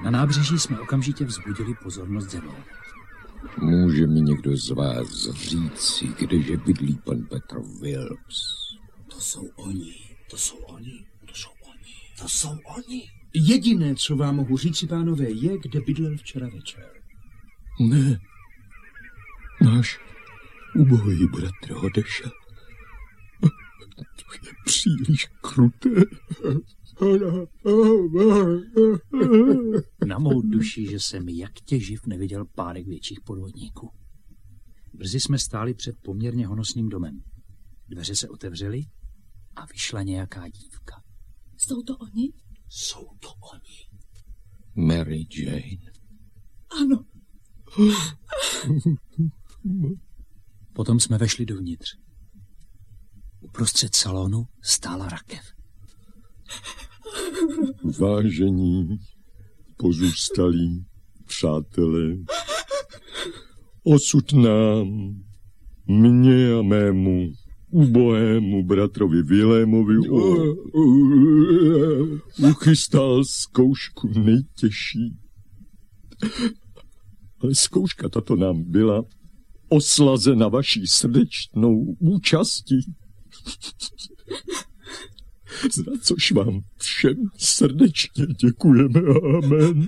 Na nábřeží jsme okamžitě vzbudili pozornost zemou. Může mi někdo z vás říci, kdeže bydlí pan Petr Wilks? To jsou oni. Jediné, co vám mohu říci, pánové, je, kde bydlel včera večer. Ne. Náš ubohý bratr odešel. To je příliš kruté. Na mou duši, že jsem jak těživ neviděl párek větších podvodníků. Brzy jsme stáli před poměrně honosným domem. Dveře se otevřely a vyšla nějaká dívka. Jsou to oni? Jsou to oni. Mary Jane. Ano. Potom jsme vešli dovnitř. Uprostřed salonu stála rakev. Vážení, pozůstalí přátelé, osud nám, mně a mému ubohému bratrovi Vilémovi uchystal zkoušku nejtěžší. Ale zkouška tato nám byla oslazena vaší srdečnou účastí. Za což vám všem srdečně děkujeme. Amen.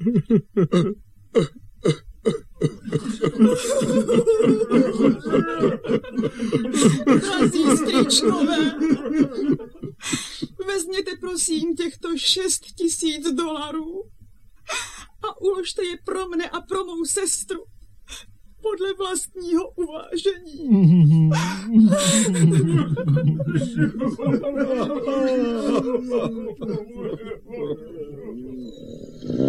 Drazí stričkové, vezměte prosím těchto $6,000 a uložte je pro mne a pro mou sestru podle vlastního uvážení.